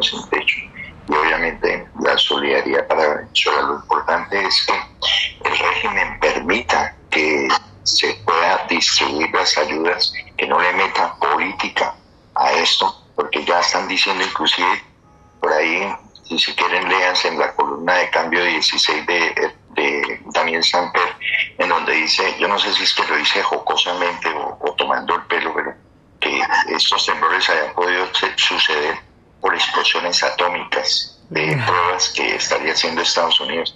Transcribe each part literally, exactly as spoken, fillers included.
quedarnos sin techo. Y obviamente la solidaridad para Venezuela. Lo importante es que el régimen permita que se pueda distribuir las ayudas, que no le metan política a esto, porque ya están diciendo inclusive por ahí, si se quieren léanse en la columna de Cambio dieciséis de, de Daniel Samper, en donde dice, yo no sé si es que lo dice jocosamente o, o tomando el pelo, pero que estos temblores hayan podido suceder por explosiones atómicas de yeah. pruebas que estaría haciendo Estados Unidos.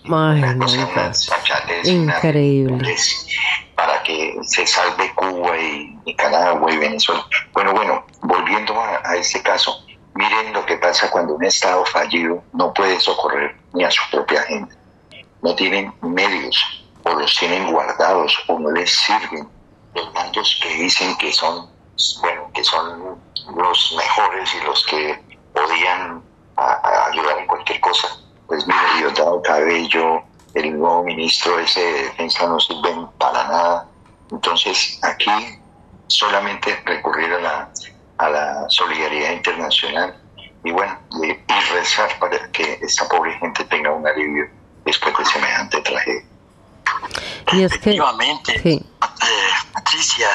Increíble. Para que se salve Cuba y Nicaragua y Venezuela. Bueno, bueno, volviendo a, a este caso, miren lo que pasa cuando un Estado fallido no puede socorrer ni a su propia gente. No tienen medios, o los tienen guardados, o no les sirven. Los mandos que dicen que son, bueno, que son los mejores y los que podían a, a ayudar en cualquier cosa. Pues mire, Diosdado Cabello, el nuevo ministro ese de defensa no sirven para nada. Entonces aquí solamente recurrir a la, a la solidaridad internacional y bueno, y, y rezar para que esta pobre gente tenga un alivio después de semejante tragedia. Y es que, efectivamente, sí. eh, Patricia,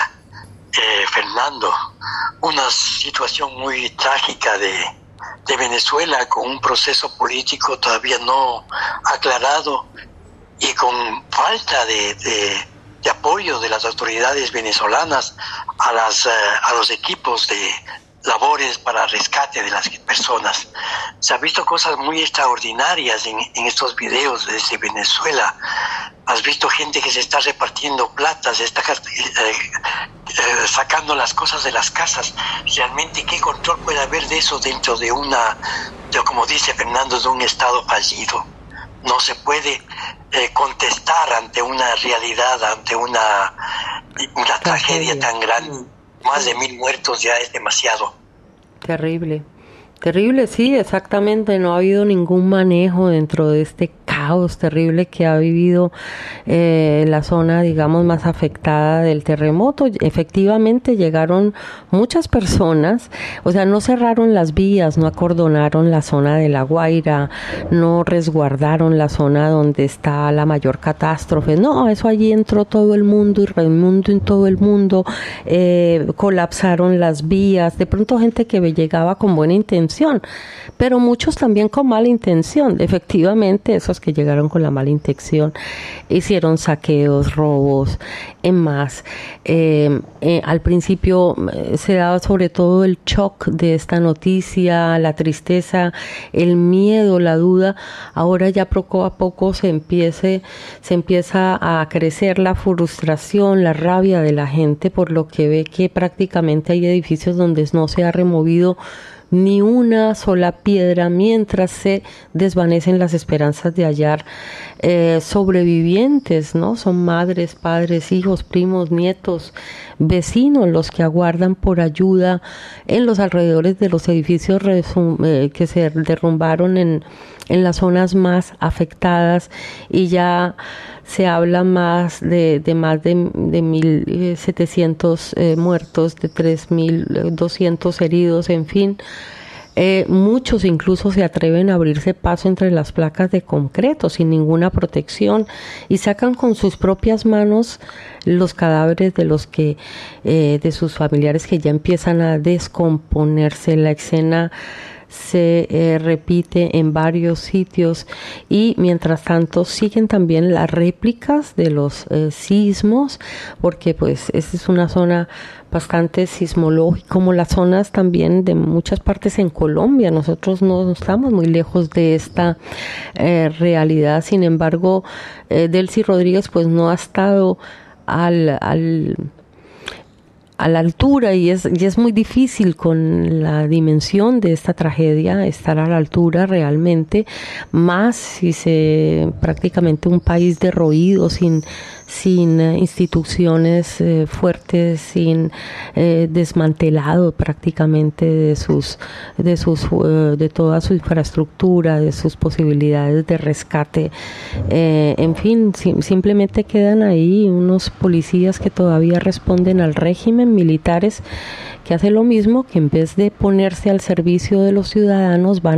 eh, Fernando, una situación muy trágica de, de Venezuela con un proceso político todavía no aclarado y con falta de, de, de apoyo de las autoridades venezolanas a, las, uh, a los equipos de labores para rescate de las personas. Se han visto cosas muy extraordinarias en, en estos videos desde Venezuela. Has visto gente que se está repartiendo plata, se está eh, eh, sacando las cosas de las casas. Realmente, ¿qué control puede haber de eso dentro de una, de, como dice Fernando, de un Estado fallido? No se puede eh, contestar ante una realidad, ante una, una tragedia tan grande. Más de mil muertos ya es demasiado. Terrible. Terrible, sí, exactamente. No ha habido ningún manejo dentro de este caos terrible que ha vivido eh, la zona, digamos, más afectada del terremoto. Efectivamente llegaron muchas personas, o sea, no cerraron las vías, no acordonaron la zona de La Guaira, no resguardaron la zona donde está la mayor catástrofe. No, eso allí entró todo el mundo y Raimundo en todo el mundo, eh, colapsaron las vías. De pronto gente que llegaba con buena intención, pero muchos también con mala intención. Efectivamente, esos que llegaron con la mala intención hicieron saqueos, robos, en más. Eh, eh, al principio eh, se daba sobre todo el shock de esta noticia, la tristeza, el miedo, la duda. Ahora ya poco a poco se empiece, se empieza a crecer la frustración, la rabia de la gente por lo que ve que prácticamente hay edificios donde no se ha removido ni una sola piedra, mientras se desvanecen las esperanzas de hallar eh, sobrevivientes, ¿no? Son madres, padres, hijos, primos, nietos, vecinos los que aguardan por ayuda en los alrededores de los edificios resum- eh, que se derrumbaron en, en las zonas más afectadas, y ya se habla más de, de más de, de mil setecientos eh, muertos, de tres mil doscientos heridos, en fin. Eh, muchos incluso se atreven a abrirse paso entre las placas de concreto sin ninguna protección y sacan con sus propias manos los cadáveres de los que eh, de sus familiares que ya empiezan a descomponerse. La escena se eh, repite en varios sitios y mientras tanto siguen también las réplicas de los eh, sismos, porque pues esta es una zona bastante sismológica, como las zonas también de muchas partes en Colombia. Nosotros no estamos muy lejos de esta eh, realidad. Sin embargo, eh, Delcy Rodríguez pues no ha estado al, al a la altura, y es, y es muy difícil con la dimensión de esta tragedia estar a la altura realmente, más si se prácticamente un país derroído, sin sin eh, instituciones eh, fuertes, sin eh, desmantelado prácticamente de sus de sus uh, de toda su infraestructura, de sus posibilidades de rescate. Eh, en fin, sim- simplemente quedan ahí unos policías que todavía responden al régimen, militares que hacen lo mismo, que en vez de ponerse al servicio de los ciudadanos van